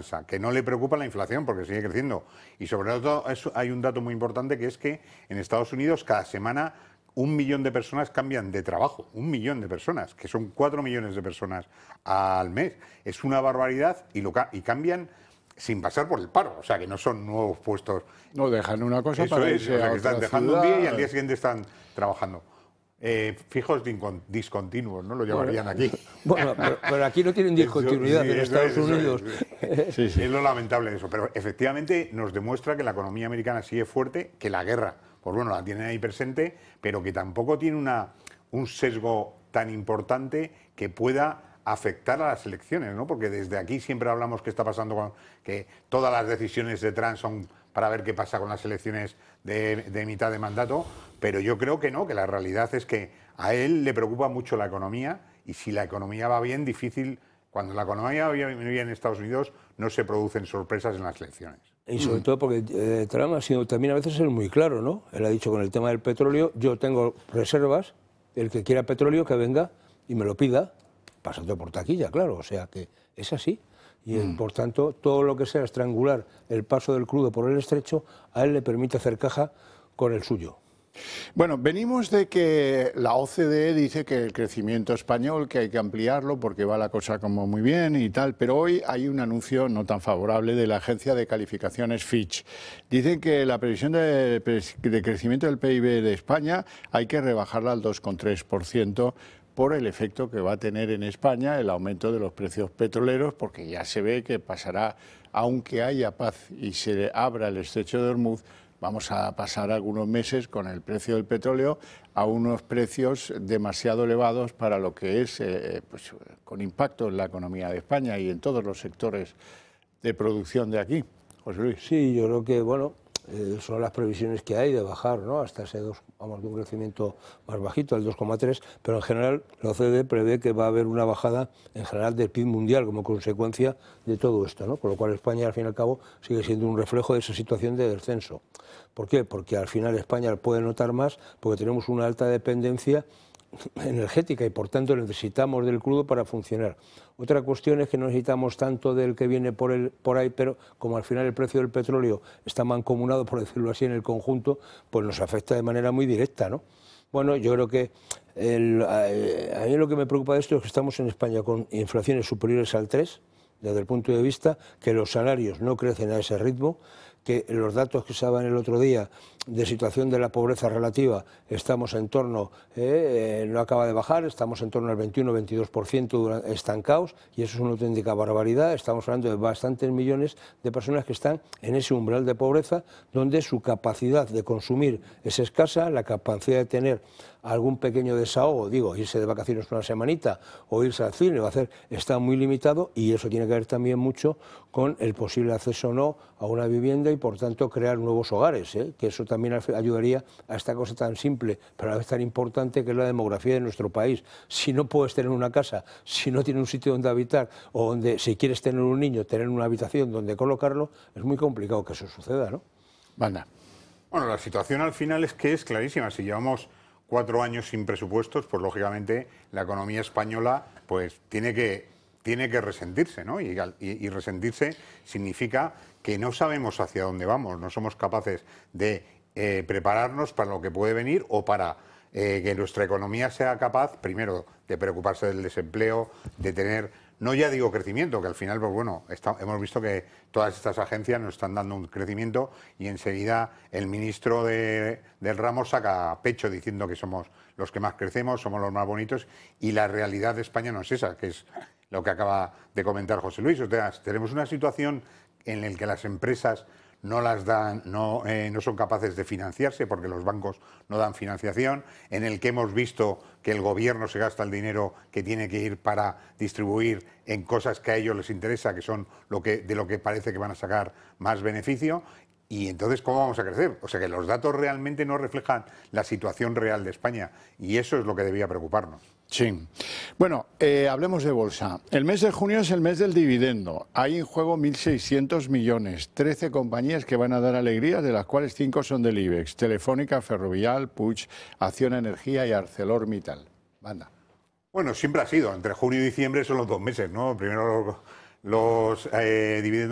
descansa, que no le preocupa la inflación porque sigue creciendo. Y sobre todo hay un dato muy importante, que es que en Estados Unidos cada semana 1 millón de personas cambian de trabajo. 1 millón de personas, que son 4 millones de personas al mes. Es una barbaridad y cambian sin pasar por el paro. O sea, que no son nuevos puestos. No dejan una cosa para irse o sea, a que están otra dejando ciudad. un día y al día siguiente están trabajando. Fijos discontinuos, ¿no? Lo llamarían aquí. Bueno, pero aquí no tienen discontinuidad en Estados Unidos. Sí, sí. Es lo lamentable de eso. Pero efectivamente nos demuestra que la economía americana sigue fuerte, que la guerra, pues bueno, la tienen ahí presente, pero que tampoco tiene un sesgo tan importante que pueda afectar a las elecciones, ¿no? Porque desde aquí siempre hablamos que está pasando que todas las decisiones de Trump son para ver qué pasa con las elecciones de mitad de mandato, pero yo creo que no, que la realidad es que a él le preocupa mucho la economía, y si la economía va bien, difícil, cuando la economía va bien en Estados Unidos no se producen sorpresas en las elecciones. Y sobre todo porque Trump ha sido también a veces muy claro, ¿no? Él ha dicho con el tema del petróleo, yo tengo reservas, el que quiera petróleo que venga y me lo pida, pasando por taquilla, claro, o sea que es así. Y por tanto, todo lo que sea estrangular el paso del crudo por el estrecho, a él le permite hacer caja con el suyo. Bueno, venimos de que la OCDE dice que el crecimiento español, que hay que ampliarlo porque va la cosa como muy bien y tal, pero hoy hay un anuncio no tan favorable de la agencia de calificaciones Fitch. Dicen que la previsión de crecimiento del PIB de España hay que rebajarla al 2,3%, por el efecto que va a tener en España el aumento de los precios petroleros, porque ya se ve que pasará, aunque haya paz y se abra el estrecho de Hormuz, vamos a pasar algunos meses con el precio del petróleo a unos precios demasiado elevados para lo que es, pues, con impacto en la economía de España y en todos los sectores de producción de aquí. José Luis. Sí, yo creo que, bueno, son las previsiones que hay de bajar, ¿no?, hasta ese 2, vamos, de un crecimiento más bajito, al 2,3, pero en general la OCDE prevé que va a haber una bajada en general del PIB mundial como consecuencia de todo esto, ¿no? Con lo cual España, al fin y al cabo, sigue siendo un reflejo de esa situación de descenso. ¿Por qué? Porque al final España puede notar más porque tenemos una alta dependencia energética y por tanto necesitamos del crudo para funcionar. Otra cuestión es que no necesitamos tanto del que viene por ahí, pero como al final el precio del petróleo está mancomunado, por decirlo así, en el conjunto, pues nos afecta de manera muy directa, ¿no? Bueno, yo creo que a mí lo que me preocupa de esto es que estamos en España con inflaciones superiores al 3%, desde el punto de vista que los salarios no crecen a ese ritmo, que los datos que se daban el otro día de situación de la pobreza relativa, estamos en torno, no acaba de bajar, estamos en torno al 21-22% estancados, y eso es una auténtica barbaridad. Estamos hablando de bastantes millones de personas que están en ese umbral de pobreza, donde su capacidad de consumir es escasa, la capacidad de tener algún pequeño desahogo, digo, irse de vacaciones una semanita o irse al cine o hacer, está muy limitado, y eso tiene que ver también mucho con el posible acceso o no a una vivienda y por tanto crear nuevos hogares, que eso también ayudaría a esta cosa tan simple pero a la vez tan importante que es la demografía de nuestro país. Si no puedes tener una casa, si no tienes un sitio donde habitar, o donde, si quieres tener un niño, tener una habitación donde colocarlo, es muy complicado que eso suceda, ¿no? Banda. Bueno, la situación al final es que es clarísima. Si llevamos 4 años sin presupuestos, pues lógicamente la economía española pues tiene que resentirse, ¿no? Y resentirse significa que no sabemos hacia dónde vamos, no somos capaces de prepararnos para lo que puede venir o para que nuestra economía sea capaz, primero, de preocuparse del desempleo, de tener, no ya digo crecimiento, que al final, pues bueno, hemos visto que todas estas agencias nos están dando un crecimiento y enseguida el ministro del ramo saca pecho diciendo que somos los que más crecemos, somos los más bonitos, y la realidad de España no es esa, que es lo que acaba de comentar José Luis. O sea, tenemos una situación en la que las empresas no son capaces de financiarse porque los bancos no dan financiación, en el que hemos visto que el gobierno se gasta el dinero que tiene que ir para distribuir en cosas que a ellos les interesa, que son de lo que parece que van a sacar más beneficio. Y entonces, ¿cómo vamos a crecer? O sea, que los datos realmente no reflejan la situación real de España, y eso es lo que debía preocuparnos. Sí. Bueno, hablemos de bolsa. El mes de junio es el mes del dividendo. Hay en juego 1.600 millones, 13 compañías que van a dar alegrías, de las cuales 5 son del IBEX: Telefónica, Ferrovial, Puig, Acciona Energía y ArcelorMittal. Banda. Bueno, siempre ha sido. Entre junio y diciembre son los 2 meses, ¿no? Primero los dividendos